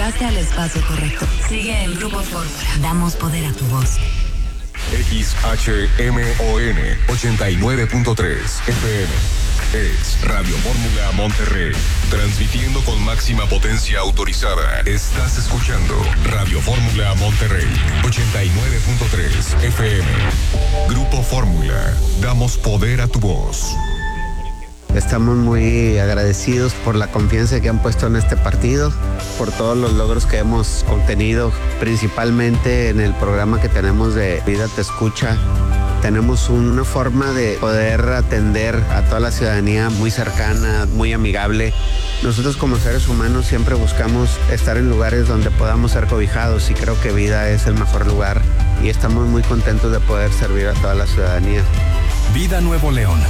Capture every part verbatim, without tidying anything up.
Llegaste al espacio correcto. Sigue el Grupo Fórmula. Damos poder a tu voz. X H M O N ochenta y nueve punto tres F M. Es Radio Fórmula Monterrey. Transmitiendo con máxima potencia autorizada. Estás escuchando Radio Fórmula Monterrey ochenta y nueve punto tres F M. Grupo Fórmula. Damos poder a tu voz. Estamos muy agradecidos por la confianza que han puesto en este partido, por todos los logros que hemos obtenido, principalmente en el programa que tenemos de Vida Te Escucha. Tenemos una forma de poder atender a toda la ciudadanía muy cercana, muy amigable. Nosotros como seres humanos siempre buscamos estar en lugares donde podamos ser cobijados y creo que Vida es el mejor lugar y estamos muy contentos de poder servir a toda la ciudadanía. Vida Nuevo León.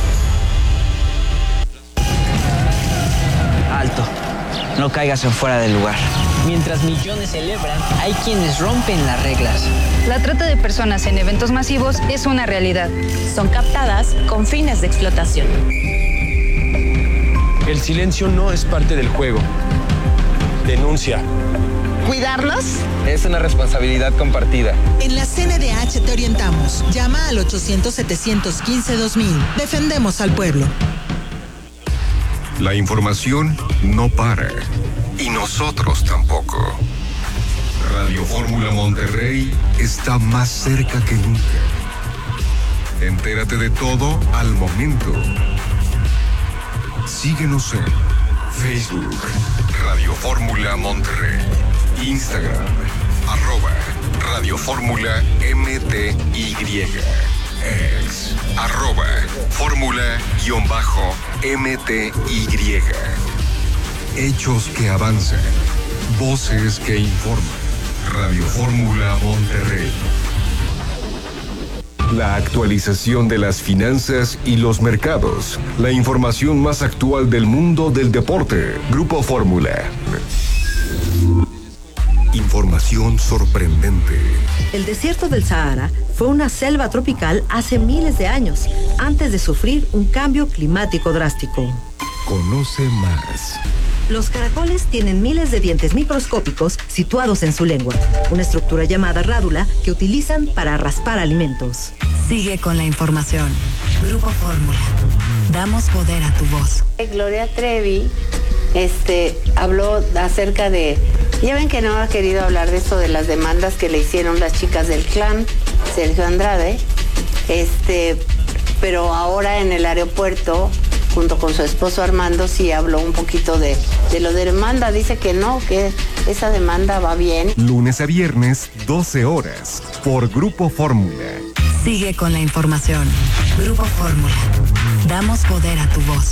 Alto, no caigas en fuera del lugar. Mientras millones celebran, hay quienes rompen las reglas. La trata de personas en eventos masivos es una realidad. Son captadas con fines de explotación. El silencio no es parte del juego. Denuncia. ¿Cuidarnos? Es una responsabilidad compartida. En la C N D H te orientamos. Llama al ochocientos, setecientos quince, dos mil. Defendemos al pueblo. La información no para. Y nosotros tampoco. Radio Fórmula Monterrey está más cerca que nunca. Entérate de todo al momento. Síguenos en Facebook, Radio Fórmula Monterrey. Instagram, arroba Radio Fórmula M T Y. Ex, arroba Fórmula-M T Y. Hechos que avanzan, voces que informan. Radio Fórmula Monterrey. La actualización de las finanzas y los mercados. La información más actual del mundo del deporte. Grupo Fórmula. Información sorprendente. El desierto del Sahara fue una selva tropical hace miles de años, antes de sufrir un cambio climático drástico. Conoce más. Los caracoles tienen miles de dientes microscópicos situados en su lengua, una estructura llamada rádula que utilizan para raspar alimentos. Sigue con la información. Grupo Fórmula. Damos poder a tu voz. Gloria Trevi este, habló acerca de... Ya ven que no ha querido hablar de eso, de las demandas que le hicieron las chicas del clan, Sergio Andrade, este, pero ahora en el aeropuerto, junto con su esposo Armando, sí habló un poquito de, de lo de demanda. Dice que no, que esa demanda va bien. Lunes a viernes, doce horas, por Grupo Fórmula. Sigue con la información. Grupo Fórmula. Damos poder a tu voz.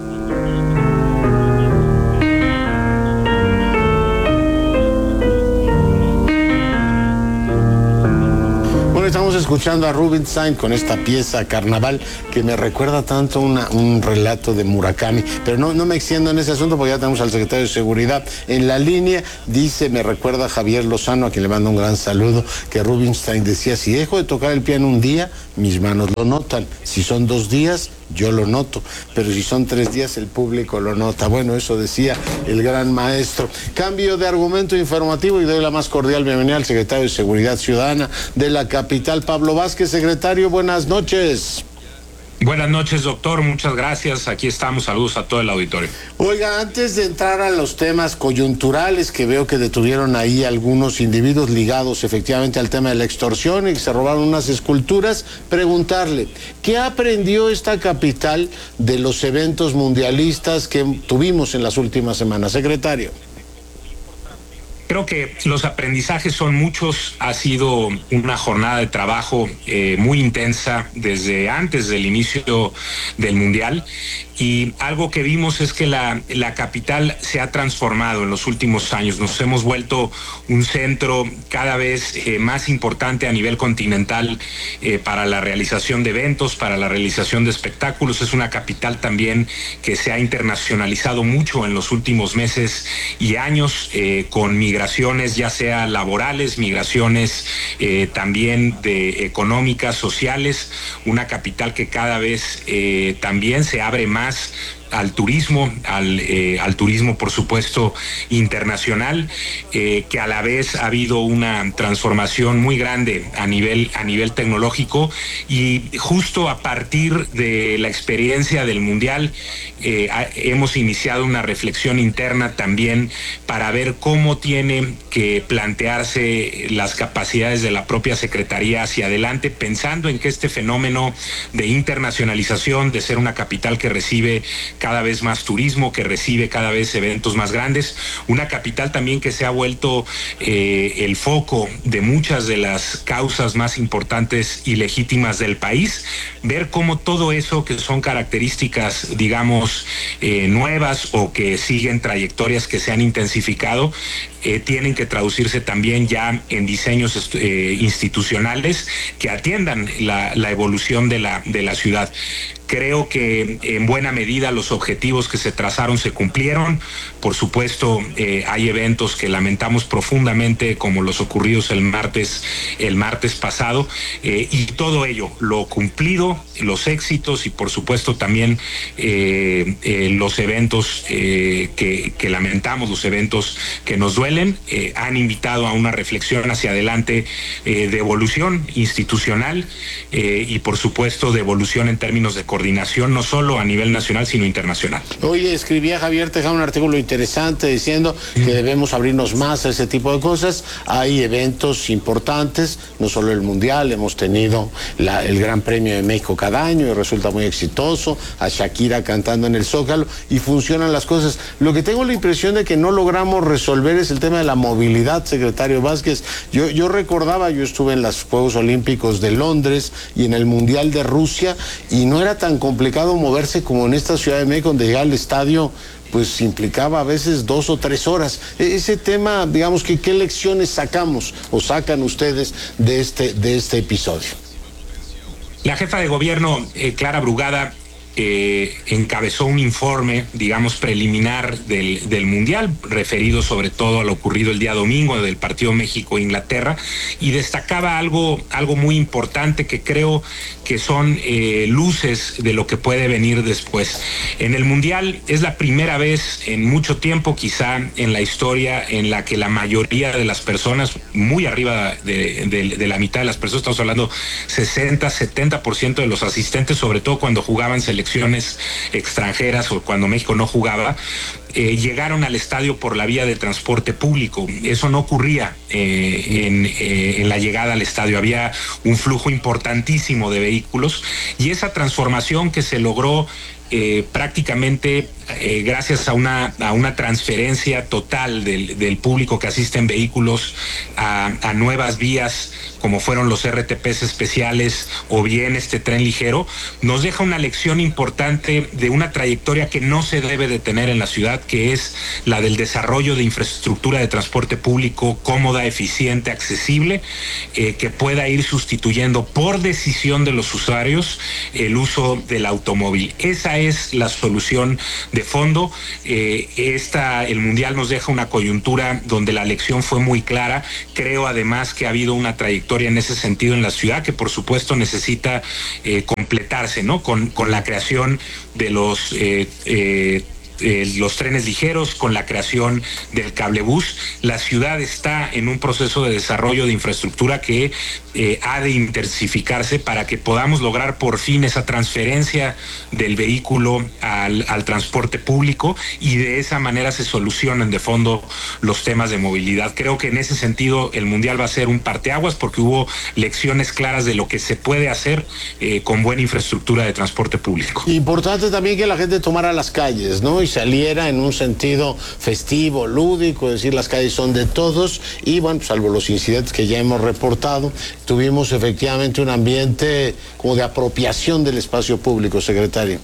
Estamos escuchando a Rubinstein con esta pieza Carnaval que me recuerda tanto una, un relato de Murakami, pero no, no me extiendo en ese asunto porque ya tenemos al secretario de Seguridad en la línea. Dice, me recuerda a Javier Lozano, a quien le mando un gran saludo, que Rubinstein decía, si dejo de tocar el piano un día, mis manos lo notan. Si son dos días, yo lo noto, pero si son tres días el público lo nota. Bueno, eso decía el gran maestro. Cambio de argumento informativo y doy la más cordial bienvenida al secretario de Seguridad Ciudadana de la capital, Pablo Vázquez. Secretario, buenas noches. Buenas noches, doctor. Muchas gracias. Aquí estamos. Saludos a todo el auditorio. Oiga, antes de entrar a los temas coyunturales que veo que detuvieron ahí algunos individuos ligados efectivamente al tema de la extorsión y que se robaron unas esculturas, preguntarle, ¿qué aprendió esta capital de los eventos mundialistas que tuvimos en las últimas semanas, secretario? Creo que los aprendizajes son muchos. Ha sido una jornada de trabajo eh, muy intensa desde antes del inicio del Mundial, y algo que vimos es que la, la capital se ha transformado en los últimos años. Nos hemos vuelto un centro cada vez eh, más importante a nivel continental eh, para la realización de eventos, para la realización de espectáculos. Es una capital también que se ha internacionalizado mucho en los últimos meses y años, eh, con migraciones ya sea laborales, migraciones eh, también de económicas, sociales. Una capital que cada vez eh, también se abre más al turismo, al, eh, al turismo por supuesto internacional, eh, que a la vez ha habido una transformación muy grande a nivel, a nivel tecnológico, y justo a partir de la experiencia del Mundial eh, ha, hemos iniciado una reflexión interna también para ver cómo tiene que plantearse las capacidades de la propia Secretaría hacia adelante, pensando en que este fenómeno de internacionalización, de ser una capital que recibe cada vez más turismo, que recibe cada vez eventos más grandes, una capital también que se ha vuelto eh, el foco de muchas de las causas más importantes y legítimas del país, ver cómo todo eso que son características, digamos, eh, nuevas o que siguen trayectorias que se han intensificado, eh, tienen que traducirse también ya en diseños eh, institucionales que atiendan la, la evolución de la, de la ciudad. Creo que en buena medida los objetivos que se trazaron se cumplieron. Por supuesto, eh, hay eventos que lamentamos profundamente, como los ocurridos el martes, el martes pasado, eh, y todo ello, lo cumplido, los éxitos y por supuesto también eh, eh, los eventos eh, que, que lamentamos, los eventos que nos duelen, eh, han invitado a una reflexión hacia adelante eh, de evolución institucional eh, y por supuesto de evolución en términos de coordinación, no solo a nivel nacional, sino internacional. Hoy escribía Javier Tejada un artículo interesante diciendo que debemos abrirnos más a ese tipo de cosas. Hay eventos importantes, no solo el Mundial, hemos tenido la, el Gran Premio de México cada año y resulta muy exitoso, a Shakira cantando en el Zócalo y funcionan las cosas. Lo que tengo la impresión de que no logramos resolver es el tema de la movilidad, secretario Vázquez. Yo, yo recordaba, yo estuve en los Juegos Olímpicos de Londres y en el Mundial de Rusia y no era tan complicado moverse como en esta Ciudad de México, donde llegar al estadio pues implicaba a veces dos o tres horas. Ese tema, digamos, que qué lecciones sacamos o sacan ustedes de este, de este episodio. La jefa de gobierno, eh, Clara Brugada, Eh, encabezó un informe, digamos, preliminar del, del Mundial, referido sobre todo a lo ocurrido el día domingo del partido México-Inglaterra, y destacaba algo, algo muy importante que creo que son eh, luces de lo que puede venir después. En el Mundial es la primera vez en mucho tiempo, quizá en la historia, en la que la mayoría de las personas, muy arriba de, de, de la mitad de las personas, estamos hablando sesenta, setenta por ciento de los asistentes, sobre todo cuando jugaban selecciones extranjeras o cuando México no jugaba, eh, llegaron al estadio por la vía de transporte público. Eso no ocurría eh, en, eh, en la llegada al estadio. Había un flujo importantísimo de vehículos y esa transformación que se logró Eh, prácticamente eh, gracias a una, a una transferencia total del, del público que asiste en vehículos a, a nuevas vías, como fueron los R T Pes especiales o bien este tren ligero, nos deja una lección importante de una trayectoria que no se debe de tener en la ciudad, que es la del desarrollo de infraestructura de transporte público cómoda, eficiente, accesible, eh, que pueda ir sustituyendo por decisión de los usuarios el uso del automóvil. Esa es la solución de fondo. Eh, esta, el Mundial nos deja una coyuntura donde la lección fue muy clara. Creo además que ha habido una trayectoria en ese sentido en la ciudad que por supuesto necesita eh, completarse, ¿no? Con, con la creación de los eh, eh, Eh, los trenes ligeros, con la creación del cablebús. La ciudad está en un proceso de desarrollo de infraestructura que eh, ha de intensificarse para que podamos lograr por fin esa transferencia del vehículo al, al transporte público y de esa manera se solucionen de fondo los temas de movilidad. Creo que en ese sentido el Mundial va a ser un parteaguas porque hubo lecciones claras de lo que se puede hacer eh, con buena infraestructura de transporte público. Importante también que la gente tomara las calles, ¿no? Y saliera en un sentido festivo, lúdico, es decir, las calles son de todos y bueno, salvo los incidentes que ya hemos reportado, tuvimos efectivamente un ambiente como de apropiación del espacio público, secretario.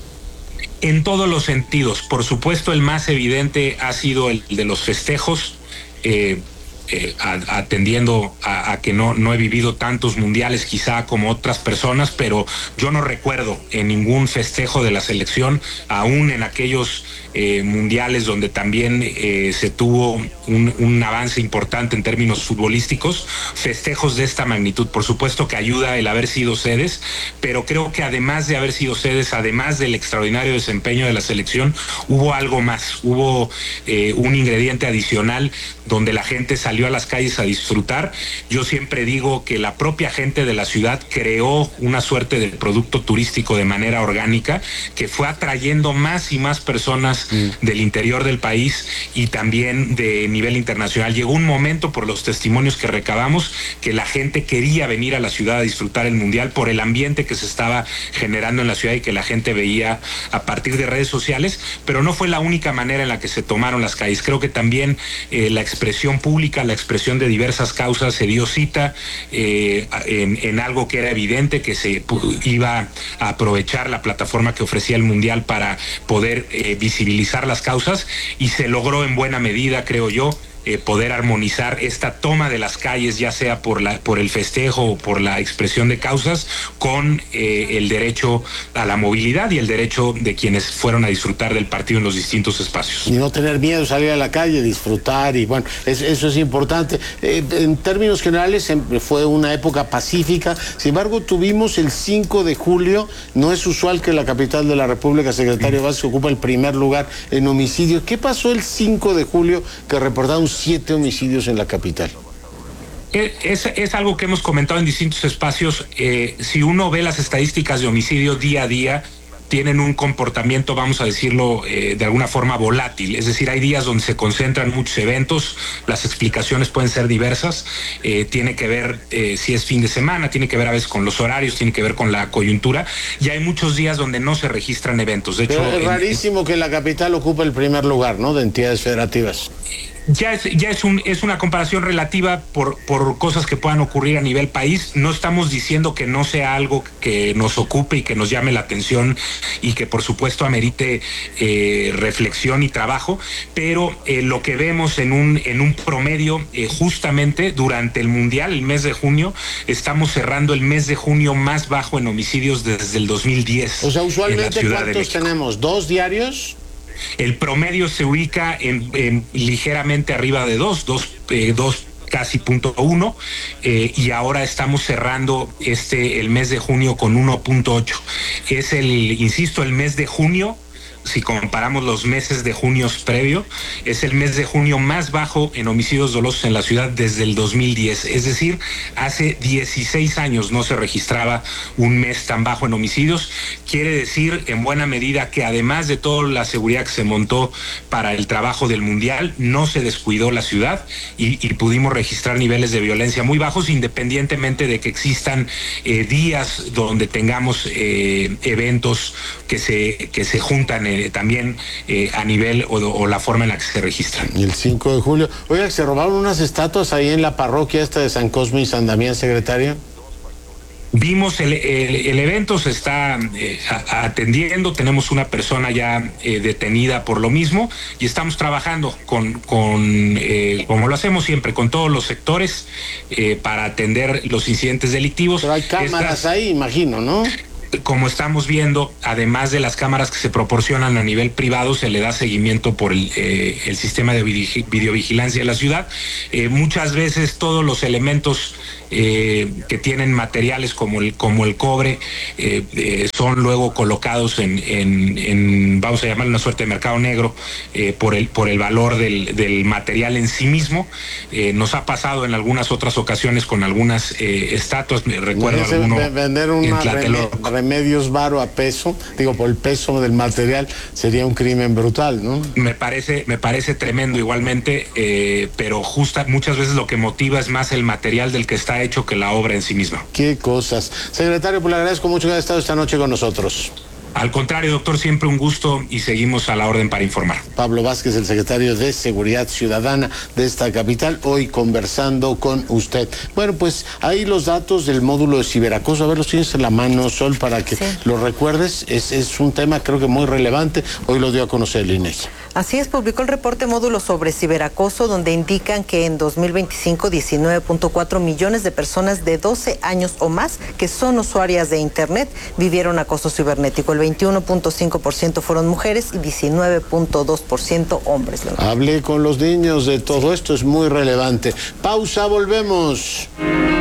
En todos los sentidos, por supuesto el más evidente ha sido el de los festejos. Eh, eh, a, atendiendo a, a que no, no he vivido tantos mundiales quizá como otras personas, pero yo no recuerdo en ningún festejo de la selección, aún en aquellos eh, mundiales donde también eh, se tuvo un, un avance importante en términos futbolísticos, festejos de esta magnitud. Por supuesto que ayuda el haber sido sedes, pero creo que además de haber sido sedes, además del extraordinario desempeño de la selección, hubo algo más, hubo eh, un ingrediente adicional donde la gente salió a las calles a disfrutar. Yo siempre digo que la propia gente de la ciudad creó una suerte de producto turístico de manera orgánica que fue atrayendo más y más personas mm. del interior del país y también de nivel internacional. Llegó un momento, por los testimonios que recabamos, que la gente quería venir a la ciudad a disfrutar el mundial por el ambiente que se estaba generando en la ciudad y que la gente veía a partir de redes sociales, pero no fue la única manera en la que se tomaron las calles. Creo que también eh, la expresión pública, la expresión de diversas causas se dio cita eh, en, en algo que era evidente, que se iba a aprovechar la plataforma que ofrecía el mundial para poder eh, visibilizar las causas, y se logró en buena medida, creo yo, Eh, poder armonizar esta toma de las calles, ya sea por la por el festejo o por la expresión de causas, con eh, el derecho a la movilidad y el derecho de quienes fueron a disfrutar del partido en los distintos espacios. Y no tener miedo, salir a la calle, disfrutar, y bueno, es, eso es importante. Eh, en términos generales fue una época pacífica, sin embargo tuvimos el cinco de julio, no es usual que la capital de la República, secretario Vázquez, ocupa el primer lugar en homicidios. ¿Qué pasó el cinco de julio que reportaron siete homicidios en la capital? Es, es algo que hemos comentado en distintos espacios. Eh, si uno ve las estadísticas de homicidio día a día, tienen un comportamiento, vamos a decirlo, eh, de alguna forma volátil. Es decir, hay días donde se concentran muchos eventos, las explicaciones pueden ser diversas, eh, tiene que ver eh, si es fin de semana, tiene que ver a veces con los horarios, tiene que ver con la coyuntura, y hay muchos días donde no se registran eventos. De hecho, pero es rarísimo en, que la capital ocupe el primer lugar, ¿no?, de entidades federativas. Ya es, ya es, un, es una comparación relativa por, por cosas que puedan ocurrir a nivel país. No estamos diciendo que no sea algo que nos ocupe y que nos llame la atención y que por supuesto amerite eh, reflexión y trabajo, pero eh, lo que vemos en un, en un promedio, eh, justamente durante el Mundial, el mes de junio, estamos cerrando el mes de junio más bajo en homicidios desde el dos mil diez. O sea, usualmente, ¿cuántos tenemos? ¿Dos diarios? El promedio se ubica en, en ligeramente arriba de dos, dos, eh, dos casi punto uno, eh, y ahora estamos cerrando este el mes de junio con uno punto ocho. Es el, insisto, el mes de junio. Si comparamos los meses de junio previo, es el mes de junio más bajo en homicidios dolosos en la ciudad desde el dos mil diez. Es decir, hace dieciséis años no se registraba un mes tan bajo en homicidios. Quiere decir, en buena medida, que además de toda la seguridad que se montó para el trabajo del Mundial, no se descuidó la ciudad y, y pudimos registrar niveles de violencia muy bajos, independientemente de que existan eh, días donde tengamos eh, eventos que se, que se juntan Eh, también eh, a nivel o, o la forma en la que se registran. Y el cinco de julio, oiga, se robaron unas estatuas ahí en la parroquia esta de San Cosme y San Damián, secretario. Vimos el, el, el evento, se está eh, a, atendiendo, tenemos una persona ya eh, detenida por lo mismo y estamos trabajando con, con eh, como lo hacemos siempre, con todos los sectores eh, para atender los incidentes delictivos. Pero hay cámaras Estas, ahí, imagino, ¿no? Como estamos viendo, además de las cámaras que se proporcionan a nivel privado, se le da seguimiento por el, eh, el sistema de videovigilancia de la ciudad. Eh, muchas veces todos los elementos eh, que tienen materiales como el, como el cobre eh, eh, son luego colocados en, en, en, vamos a llamarlo una suerte de mercado negro eh, por, el, por el valor del, del material en sí mismo. Eh, nos ha pasado en algunas otras ocasiones con algunas eh, estatuas, me recuerdo alguno vender una en medios varo a peso, digo, por el peso del material, sería un crimen brutal, ¿no? Me parece, me parece tremendo igualmente, eh, pero justa, muchas veces lo que motiva es más el material del que está hecho que la obra en sí misma. Qué cosas. Secretario, pues le agradezco mucho que haya estado esta noche con nosotros. Al contrario, doctor, siempre un gusto y seguimos a la orden para informar. Pablo Vázquez, el secretario de Seguridad Ciudadana de esta capital, hoy conversando con usted. Bueno, pues ahí los datos del módulo de ciberacoso, a ver, los tienes en la mano, Sol, para que sí. lo recuerdes. Es, es un tema creo que muy relevante, hoy lo dio a conocer el INEGI. Así es, publicó el reporte módulo sobre ciberacoso, donde indican que en dos mil veinticinco diecinueve punto cuatro millones de personas de doce años o más que son usuarias de Internet vivieron acoso cibernético. El veintiuno punto cinco por ciento fueron mujeres y diecinueve punto dos por ciento hombres. Hablé con los niños de todo esto, es muy relevante. Pausa, volvemos.